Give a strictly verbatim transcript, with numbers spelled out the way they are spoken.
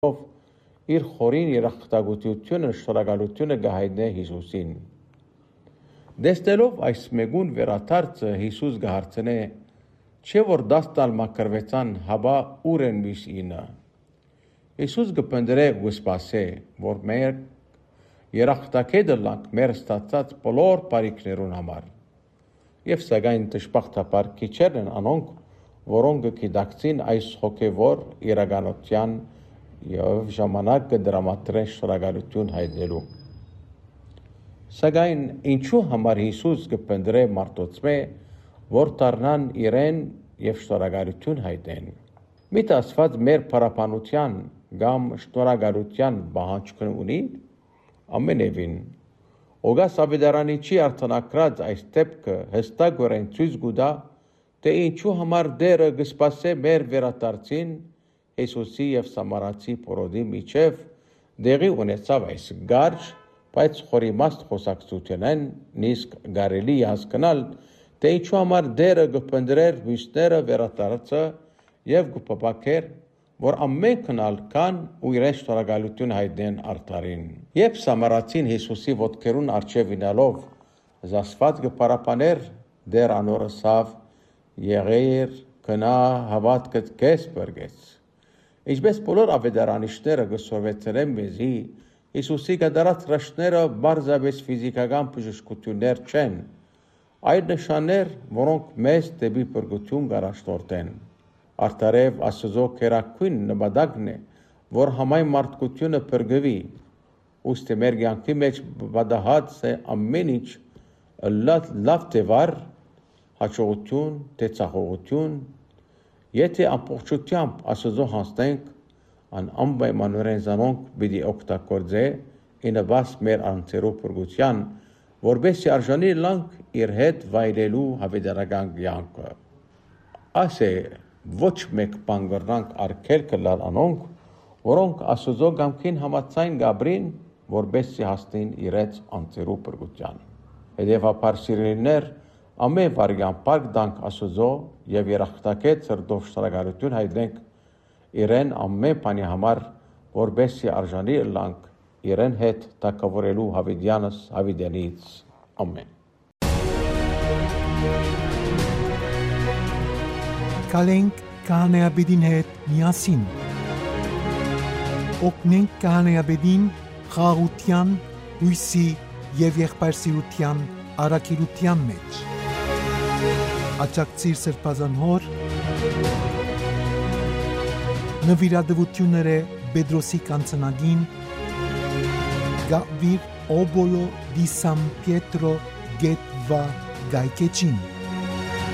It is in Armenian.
իր խորին երախտագիտությունը շնորհակալությունը գահիտնե Հիսուսին։ Դեստելով այս մեգուն վերաթարցը Հիսուս գահարցնե, չէ որ դաստալ մակրվեցան հաբա ուր են միս ինը։ Հիսուս գպնդրե ու սպասե, որ մեր երախտակեդը լանք մեր ստացած բոլոր բարիքներուն համար։ Եվ սակայն դժբախտաբար քիչերն են անոնք, որոնք գիտակցին այս հոգևոր իրականության եւ ժամանակ կդրամատրեն շնորհակալություն հայտնելու։ Սակայն ինչու համար Հիսուս կպնդրե մարդոցմե, որ դառնան իրեն եւ շնորհակալություն հայտնեն։ Միտ ասված մեր փառաբանության կամ շնորհակալության բանջկն ունի ամենևին։ Օգաս ավետարանիչի արտանակրած այս դեպքը հստակորեն ցույց կտա, թե ինչու համար դերը կսպասե մեր վերադարձին Հիսուսի եւ Սամարացի փորոդի միջև դեղի ունեցավ այս գարշ, բայց խորիմաստ խոսակցությունն նիսկ գարելի հասկանալ, թե ինչու համար դերը կփնդրեր մյուսները վերադարձը եւ կփապակեր, որ ամենքն ալքան ու իրեն շնորհակալություն հայտնեն արդարին։ Երբ Սամարացին Հիսուսի ոտքերուն առջև ինալով զասված կփարապաներ դեր անորսավ եղեր կնա հավատքդ քեզ բրգեց։ Ինչպես բոլոր ավետարանիչները կսովետեն մեզի, Հիսուսի կդարած ռաշները բարձրապես ֆիզիկական բժշկություններ չեն, այլ նշաններ, որոնք մեզ դեպի բրգություն կառաջորդեն։ Արդարև Աստծո քերակույն նպատակն է, որ համայն մարդկությունը բրգվի, ուստի մեր կյանքի մեջ վատահած է ամեն ինչ լավ դեպար, հաջողություն, տեցախողություն, եթե ամբողջությամբ Աստծո հասնենք, անպայմանորեն զանոնք պիտի օգտագործե իննված մեր անձերու բրգության, որբեսի արժանի լանք իր հետ վայելելու հավետարական կյանքը։ Ասե ոչ մեկ բան կրնանք արգելքը լալ անոնք, որոնք Աստծո կամքին համաձայն գաբրին, որբեսի հասնին իրենց անձերու բրգության։ Հետևաբար սիրելիներ, ամեն վարյան պարկ դանք Աստծո եւ երախտակետ սրտով շնորհակալություն հայտնենք իրեն ամեն բանի համար, որբեսի արժանի լանք իրեն հետ թակավորելու հավիտյանս հավիտյանից։ Ամեն։ Կալենք քահանայապետին հետ միասին։ Օգնենք քահանայապետին խաղաղության, հույսի եւ եղբայրսիրության առաքելության մեջ։ Աջակցիր սրբազան հոր նվիրատվությունները Պետրոսի կանցնագին Գավիր Օբոլո դի Սան Պիետրո Գետվա Գայկեչին